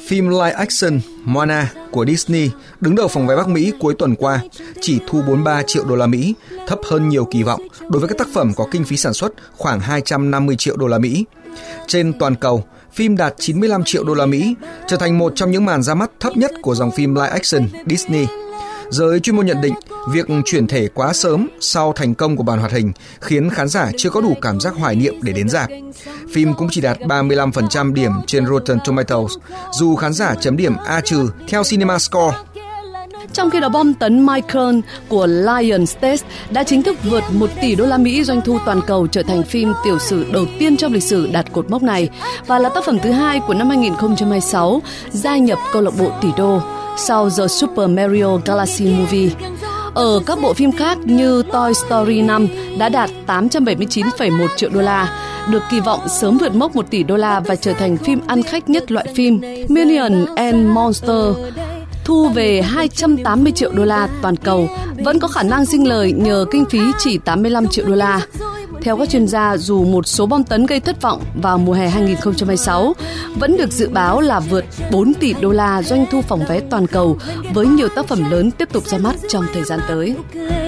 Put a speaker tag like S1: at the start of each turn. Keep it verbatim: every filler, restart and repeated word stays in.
S1: Phim live action Moana của Disney đứng đầu phòng vé Bắc Mỹ cuối tuần qua, chỉ thu bốn mươi ba triệu đô la Mỹ, thấp hơn nhiều kỳ vọng đối với các tác phẩm có kinh phí sản xuất khoảng hai trăm năm mươi triệu đô la Mỹ. Trên toàn cầu, phim đạt chín mươi lăm triệu đô la Mỹ, trở thành một trong những màn ra mắt thấp nhất của dòng phim live action Disney. Giới chuyên môn nhận định, việc chuyển thể quá sớm sau thành công của bản hoạt hình khiến khán giả chưa có đủ cảm giác hoài niệm để đến rạp. Phim cũng chỉ đạt ba mươi lăm phần trăm điểm trên Rotten Tomatoes, dù khán giả chấm điểm A trừ theo Cinema Score.
S2: Trong khi đó, bom tấn Michael của Lionsgate đã chính thức vượt một tỷ đô la Mỹ doanh thu toàn cầu, trở thành phim tiểu sử đầu tiên trong lịch sử đạt cột mốc này và là tác phẩm thứ hai của năm hai không hai sáu gia nhập câu lạc bộ tỷ đô sau The Super Mario Galaxy Movie. Ở các bộ phim khác như Toy Story năm đã đạt tám trăm bảy mươi chín phẩy một triệu đô la, được kỳ vọng sớm vượt mốc một tỷ đô la và trở thành phim ăn khách nhất loại phim. Minions and Monsters thu về hai trăm tám mươi triệu đô la toàn cầu, vẫn có khả năng sinh lời nhờ kinh phí chỉ tám mươi lăm triệu đô la. Theo các chuyên gia, dù một số bom tấn gây thất vọng vào mùa hè hai không hai sáu, vẫn được dự báo là vượt bốn tỷ đô la doanh thu phòng vé toàn cầu với nhiều tác phẩm lớn tiếp tục ra mắt trong thời gian tới.